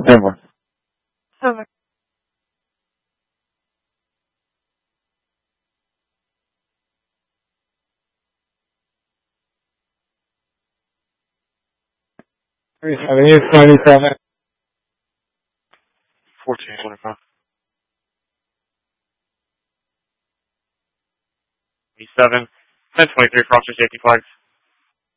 Denver. Over. 370, 1425. 7, 1023, cross your safety flags.